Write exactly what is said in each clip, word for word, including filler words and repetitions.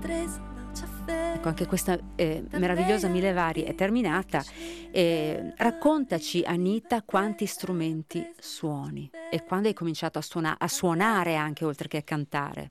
Ecco, anche questa eh, meravigliosa Mille Vari è terminata. Eh, raccontaci, Anita, quanti strumenti suoni e quando hai cominciato a, suona- a suonare anche oltre che a cantare.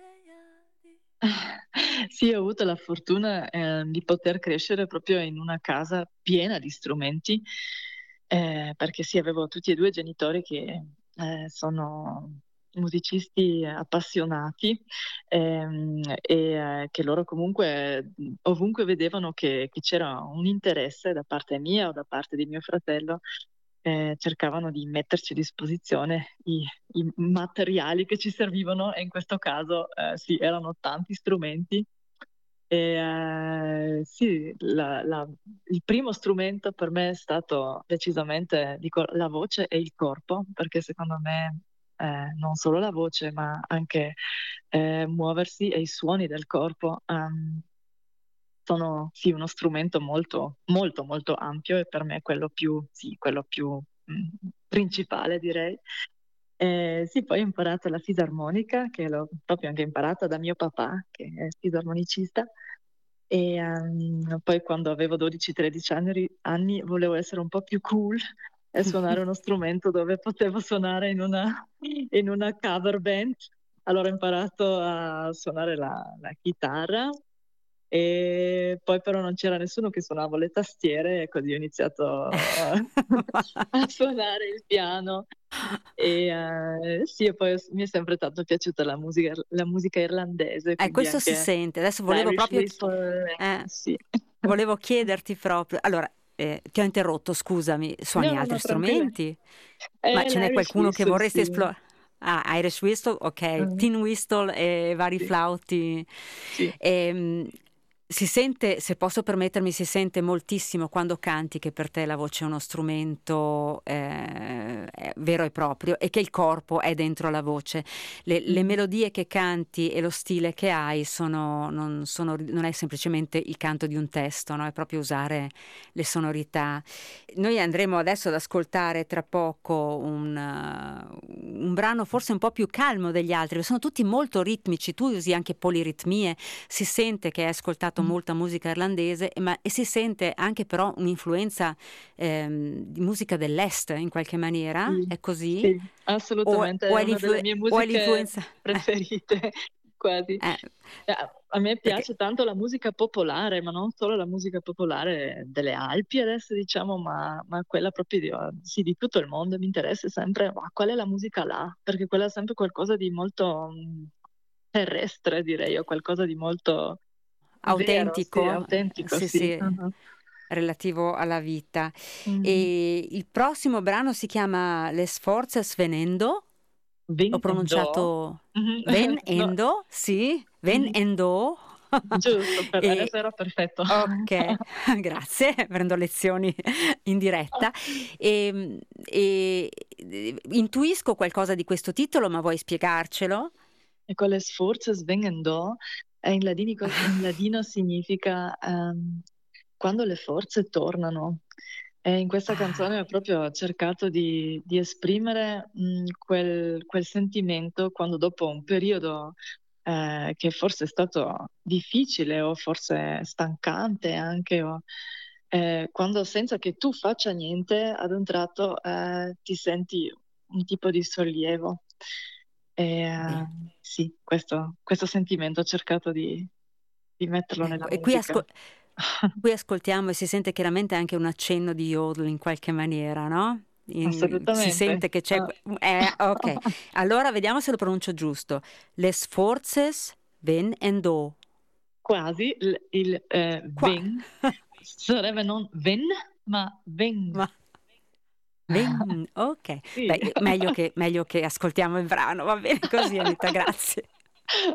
Sì, ho avuto la fortuna eh, di poter crescere proprio in una casa piena di strumenti, eh, perché sì, avevo tutti e due genitori che eh, sono musicisti appassionati, ehm, e eh, che loro comunque mh, ovunque vedevano che, che c'era un interesse da parte mia o da parte di mio fratello, eh, cercavano di metterci a disposizione i, i materiali che ci servivano, e in questo caso eh, sì, erano tanti strumenti. E, eh, sì, la- la- il primo strumento per me è stato decisamente, dico, la voce e il corpo, perché secondo me eh, non solo la voce, ma anche eh, muoversi e i suoni del corpo ehm, sono sì uno strumento molto, molto, molto ampio, e per me è quello più, sì, quello più mh, principale, direi. Eh, sì, poi ho imparato la fisarmonica, che l'ho proprio anche imparata da mio papà, che è fisarmonicista. E ehm, poi quando avevo dodici tredici anni, ri- anni volevo essere un po' più cool e suonare uno strumento dove potevo suonare in una, in una cover band. Allora ho imparato a suonare la, la chitarra, e poi però non c'era nessuno che suonava le tastiere, e così ho iniziato a suonare il piano. E eh, sì, e poi mi è sempre tanto piaciuta la musica, la musica irlandese, Eh, quindi questo si anche sente. Adesso volevo l'Irish proprio chi- Whistle, eh, sì. volevo chiederti proprio. Allora, eh, ti ho interrotto, scusami, suoni No, no, altri no, tranquilla. strumenti? Ma È ce n'è l'Irish qualcuno che Whistle, vorresti sì. esplorare? Ah, Irish Whistle, ok, Mm, Tin Whistle e vari sì, flauti. sì. Ehm, si sente, se posso permettermi, si sente moltissimo quando canti che per te la voce è uno strumento eh, è vero e proprio, e che il corpo è dentro la voce. Le, le Mm, melodie che canti e lo stile che hai sono, non, sono, non è semplicemente il canto di un testo, no? È proprio usare le sonorità. Noi andremo adesso ad ascoltare tra poco un, uh, un brano forse un po' più calmo degli altri, sono tutti molto ritmici, tu usi anche poliritmie, si sente che hai ascoltato mm, molta musica irlandese, ma, e si sente anche però un'influenza ehm, di musica dell'est in qualche maniera, sì, è così? sì, O, assolutamente, o è è, una delle l'influ- mie o è musiche l'influenza? preferite, quasi. Eh, Eh, A me perché piace tanto la musica popolare, ma non solo la musica popolare delle Alpi adesso, diciamo, ma, ma quella proprio di, sì, di tutto il mondo. Mi interessa sempre, ma qual è la musica là? Perché quella è sempre qualcosa di molto mh, terrestre, direi, o qualcosa di molto vero, sì, autentico, eh, autentico, sì, sì. sì, Uh-huh. relativo alla vita. Mm. E il prossimo brano si chiama Les Forces Venendo. Ho Vin and Do. pronunciato Mhm. No, Venendo, sì, mhm. Venendo. Giusto, per E adesso era perfetto. ok, grazie, prendo lezioni in diretta. E, e, e intuisco qualcosa di questo titolo, ma vuoi spiegarcelo? E con le sforze svengendo, eh, in ladinico- in ladino significa ehm, quando le forze tornano. E in questa canzone ho Ah, proprio cercato di, di esprimere mh, quel, quel sentimento quando, dopo un periodo eh, che forse è stato difficile o forse stancante anche, o, eh, quando senza che tu faccia niente, ad un tratto eh, ti senti un tipo di sollievo. E, eh, bene. sì, questo, questo sentimento ho cercato di, di metterlo nella Ecco, e qui, musica. asco- qui ascoltiamo e si sente chiaramente anche un accenno di yodel in qualche maniera, no? In- si Assolutamente. sente che c'è... Ah. que- eh, ok, allora vediamo se lo pronuncio giusto. Les forces ven en do. Quasi il, il, eh, Qua. ven sarebbe non ven, ma ven. Ma ven, ok. Sì. Beh, meglio che, meglio che ascoltiamo il brano, va bene così, Anita, grazie.